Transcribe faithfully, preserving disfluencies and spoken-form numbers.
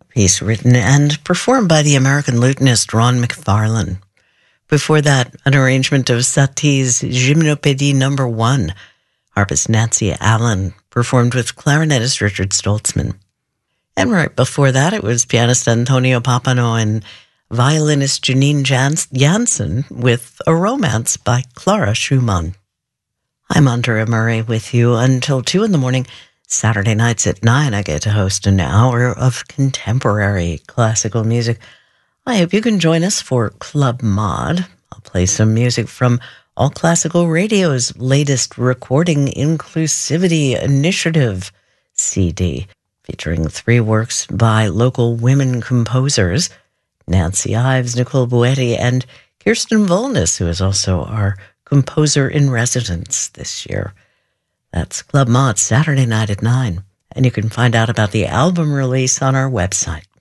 Piece written and performed by the American lutenist Ron McFarlane. Before that, an arrangement of Satie's Gymnopédie number one, harpist Nancy Allen, performed with clarinetist Richard Stoltzman. And right before that, it was pianist Antonio Pappano and violinist Janine Jans- Jansen with A Romance by Clara Schumann. I'm Andrea Murray with you until two in the morning. Saturday nights at nine, I get to host an hour of contemporary classical music. I hope you can join us for Club Mod. I'll play some music from All Classical Radio's latest Recording Inclusivity Initiative C D, featuring three works by local women composers, Nancy Ives, Nicole Boetti, and Kirsten Volness, who is also our composer in residence this year. That's Club Mod, Saturday night at nine. And you can find out about the album release on our website.